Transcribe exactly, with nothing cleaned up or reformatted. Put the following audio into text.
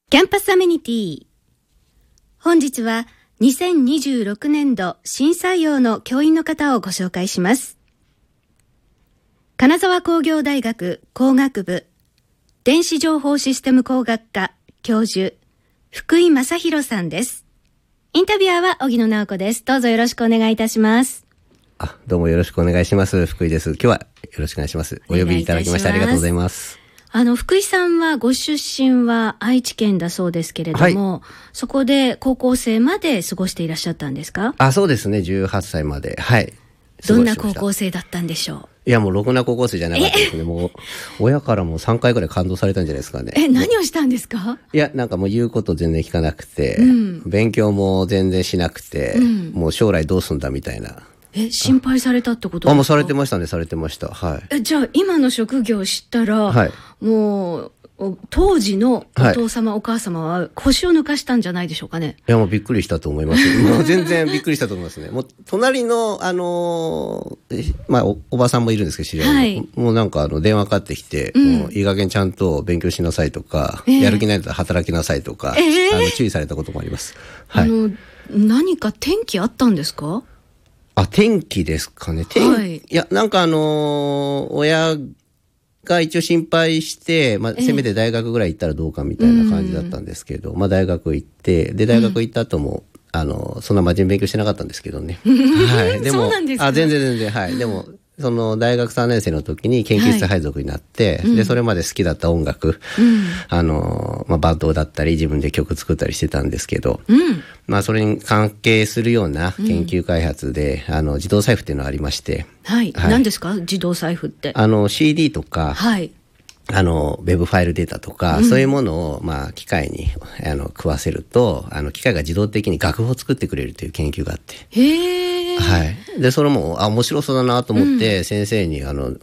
キャンパスアメニティ。本日はにせんにじゅうろくねんど新採用の教員の方をご紹介します。金沢工業大学工学部電子情報システム工学科教授福井正弘さんです。インタビュアーは荻野直子です。どうぞよろしくお願いいたします。 あ、どうもよろしくお願いします。福井です。今日はよろしくお願いします。お呼びいただきましてありがとうございます。 あの、福井さんはご出身は愛知県だそうですけれども、はい、そこで高校生まで過ごしていらっしゃったんですか？ あ、そうですね。じゅうはっさいまで。はい。 どんな高校生だったんでしょう？いや、もうろくな高校生じゃなかったですね。もう、親からもさんかいぐらい感動されたんじゃないですかね。 え、何をしたんですか？ いや、なんかもう言うこと全然聞かなくて、うん、勉強も全然しなくて、うん、もう将来どうすんだみたいな。 え、心配されたってことですか？ あ、もうされてましたね、されてました。はい。 え、じゃあ、今の職業を知ったら、はい、もう、当時のお父様、はい、お母様は腰を抜かしたんじゃないでしょうかね。 いや、もうびっくりしたと思います。もう全然びっくりしたと思いますね。もう隣の、あのー、まあお、おばさんもいるんですけど、知り合いの、はい、もうなんかあの電話かかってきて、うん、もういい加減ちゃんと勉強しなさいとか、えー、やる気ないと働きなさいとか、えー、あの注意されたこともあります。はい。 あの、何か転機あったんですか？ あ、転機ですかね。転、はい、いや、なんかあのー、親が一応心配して、まあ、せめて大学ぐらい行ったらどうかみたいな感じだったんですけど、まあ、大学行って、で、大学行った後も、うん、あの、そんな真面目に勉強してなかったんですけどね。はい。でも、 そうなんですか？ あ、全然全然、はい。でも、その、大学さんねん生の時に研究室配属になって、はい、で、それまで好きだった音楽、うん、あの、まあ、バンドだったり、自分で曲作ったりしてたんですけど、うん、まあ、それに関係するような研究開発で、うん、あの、自動財布っていうのがありまして、 はい。はい、何ですか？自動財布って。 あの、シーディー とか、はい。あの、ウェブファイルデータとか、うん、そういうものを、まあ、機械に、あの、食わせると、あの、機械が自動的に楽譜を作ってくれるという研究があって。 へー。 はい。で、それも、あ、面白そうだなと思って、うん、先生に、あの、